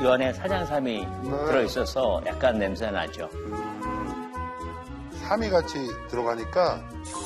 요 안에 사냥삼이 들어있어서 약간 냄새 나죠. 삼이 같이 들어가니까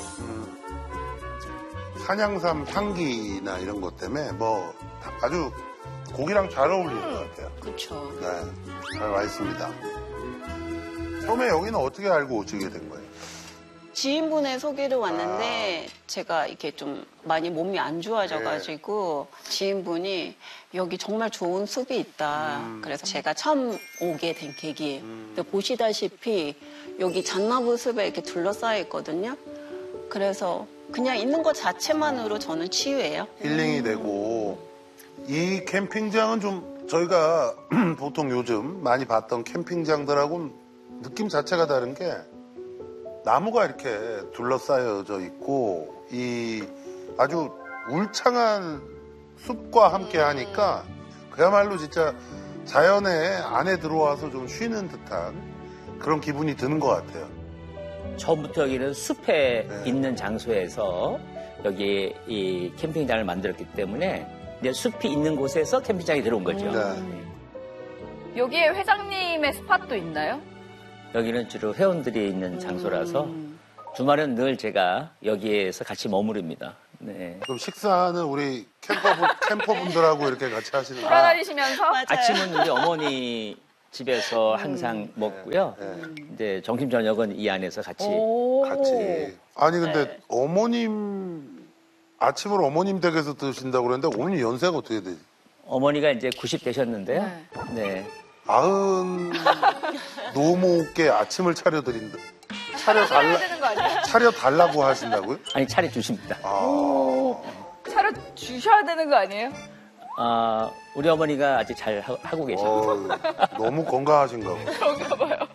사냥삼 향기나 이런 것 때문에 뭐 아주 고기랑 잘 어울리는 것 같아요. 그렇죠. 네, 잘 맛있습니다. 처음에 여기는 어떻게 알고 오시게 된 거예요? 지인분의 소개로 왔는데 제가 이렇게 좀 많이 몸이 안 좋아져가지고 지인분이 여기 정말 좋은 숲이 있다. 그래서 제가 처음 오게 된 계기예요. 보시다시피 여기 잣나무 숲에 이렇게 둘러싸여 있거든요. 그래서 그냥 있는 것 자체만으로 저는 치유예요. 힐링이 되고 이 캠핑장은 좀 저희가 보통 요즘 많이 봤던 캠핑장들하고는 느낌 자체가 다른 게 나무가 이렇게 둘러싸여져 있고 이 아주 울창한 숲과 함께 하니까 그야말로 진짜 자연의 안에 들어와서 좀 쉬는 듯한 그런 기분이 드는 것 같아요. 처음부터 여기는 숲에 있는 장소에서 여기 이 캠핑장을 만들었기 때문에 이제 숲이 있는 곳에서 캠핑장이 들어온 거죠. 여기에 회장님의 스팟도 있나요? 여기는 주로 회원들이 있는 장소라서 주말은 늘 제가 여기에서 같이 머무릅니다. 네. 그럼 식사는 우리 캠퍼분들하고 이렇게 같이 하시는 거예요? 돌아다니시면서? 아침은 우리 어머니 집에서 항상 먹고요. 이제 점심 저녁은 이 안에서 같이. 아니 근데 어머님 아침을 어머님 댁에서 드신다고 그랬는데 어머니 연세가 어떻게 되지? 어머니가 이제 90 되셨는데요. 네. 90 노모께 아침을 차려드린다. 되는 거 아니에요? 차려달라고 하신다고요? 아니 차려주십니다. 차려 주셔야 되는 거 아니에요? 우리 어머니가 아직 잘 하고 계십니다. 너무 건강하신가 봐요. 그런가 봐요.